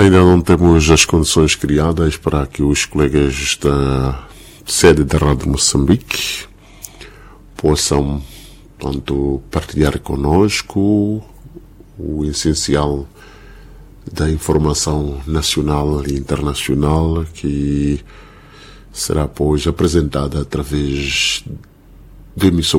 Ainda não temos as condições criadas para que os colegas da sede da Rádio Moçambique possam, portanto, partilhar conosco o essencial da informação nacional e internacional que será, pois, apresentada através de emissão